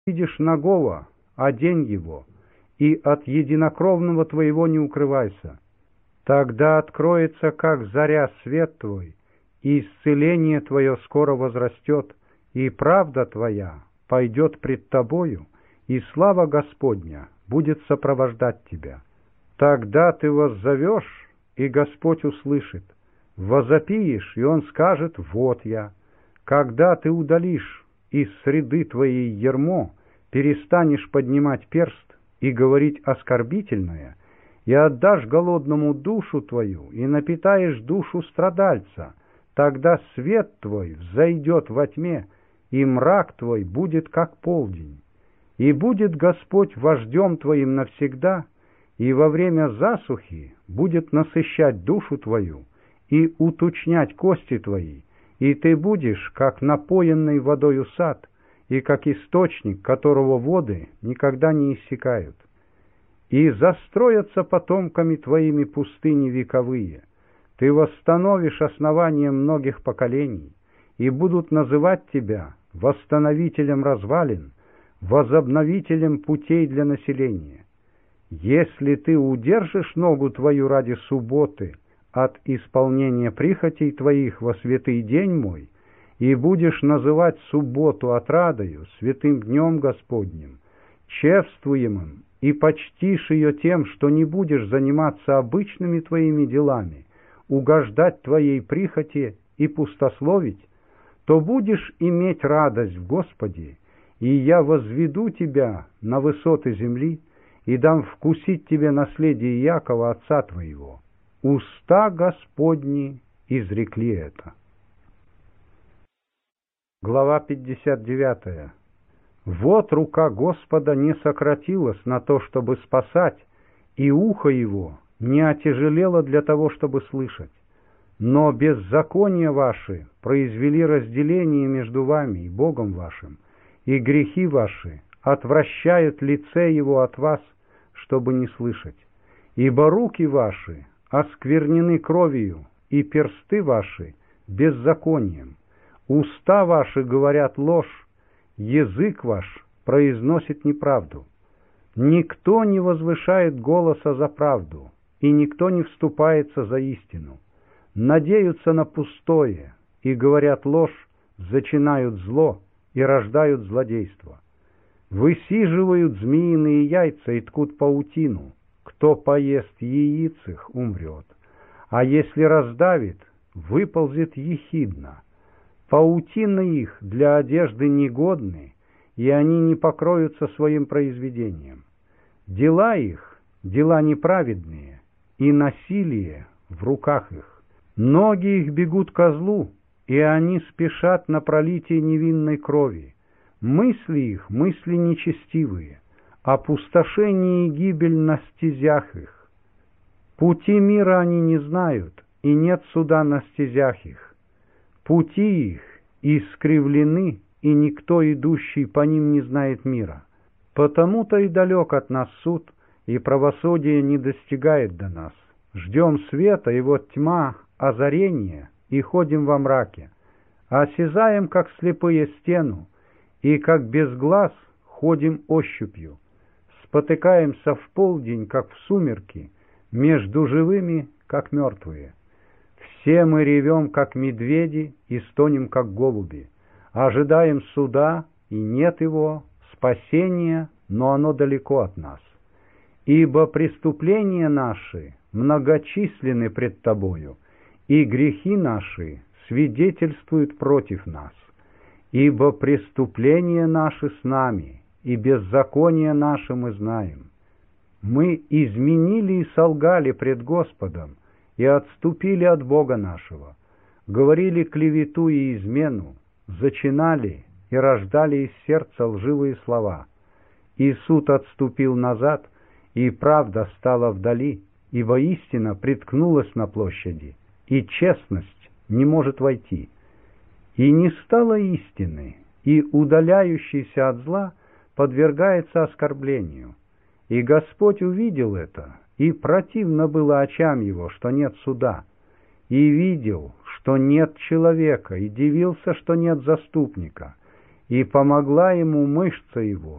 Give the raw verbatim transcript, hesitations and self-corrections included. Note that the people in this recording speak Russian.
видишь нагого, одень его, и от единокровного твоего не укрывайся. Тогда откроется, как заря, свет твой, и исцеление твое скоро возрастет, и правда твоя пойдет пред тобою, и слава Господня будет сопровождать тебя. Тогда ты воззовешь, и Господь услышит, возопиешь, и Он скажет: вот я. Когда ты удалишь из среды твоей ярмо, перестанешь поднимать перст и говорить оскорбительное, и отдашь голодному душу твою, и напитаешь душу страдальца, тогда свет твой взойдет во тьме, и мрак твой будет как полдень. И будет Господь вождем твоим навсегда, и во время засухи будет насыщать душу твою и уточнять кости твои, и ты будешь, как напоенный водою сад, и как источник, которого воды никогда не иссякают. И застроятся потомками твоими пустыни вековые, ты восстановишь основание многих поколений, и будут называть тебя восстановителем развалин, возобновителем путей для населения. Если ты удержишь ногу твою ради субботы от исполнения прихотей твоих во святый день мой, и будешь называть субботу отрадою, святым днем Господним, чествуемым, и почтишь ее тем, что не будешь заниматься обычными твоими делами, угождать твоей прихоти и пустословить, то будешь иметь радость в Господе, и я возведу тебя на высоты земли и дам вкусить тебе наследие Якова, отца твоего. Уста Господни изрекли это. Глава пятьдесят девятая. Вот рука Господа не сократилась на то, чтобы спасать, и ухо его не отяжелело для того, чтобы слышать. Но беззакония ваши произвели разделение между вами и Богом вашим, и грехи ваши отвращают лице его от вас, чтобы не слышать. Ибо руки ваши осквернены кровью, и персты ваши беззаконием. Уста ваши говорят ложь, язык ваш произносит неправду. Никто не возвышает голоса за правду, и никто не вступается за истину. Надеются на пустое, и говорят ложь, зачинают зло и рождают злодейство. Высиживают змеиные яйца и ткут паутину. Кто поест яиц их, умрет. А если раздавит, выползет ехидно. Паутины их для одежды негодны, и они не покроются своим произведением. Дела их — дела неправедные, и насилие в руках их. Ноги их бегут ко злу, и они спешат на пролитие невинной крови. Мысли их — мысли нечестивые, опустошение и гибель на стезях их. Пути мира они не знают, и нет суда на стезях их. Пути их искривлены, и никто, идущий по ним, не знает мира. Потому-то и далек от нас суд, и правосудие не достигает до нас. Ждем света, и вот тьма, озарение, и ходим во мраке. Осязаем, как слепые, стену, и как без глаз ходим ощупью. Спотыкаемся в полдень, как в сумерки, между живыми, как мертвые. Все мы ревем, как медведи, и стонем, как голуби. Ожидаем суда, и нет его, спасения, но оно далеко от нас. Ибо преступления наши многочисленны пред тобою, и грехи наши свидетельствуют против нас. Ибо преступления наши с нами, и беззаконие наше мы знаем. Мы изменили и солгали пред Господом, и отступили от Бога нашего, говорили клевету и измену, зачинали и рождали из сердца лживые слова. И суд отступил назад, и правда стала вдали, ибо истина приткнулась на площади, и честность не может войти. И не стало истины, и удаляющийся от зла подвергается оскорблению. И Господь увидел это, и противно было очам его, что нет суда, и видел, что нет человека, и дивился, что нет заступника, и помогла ему мышца его.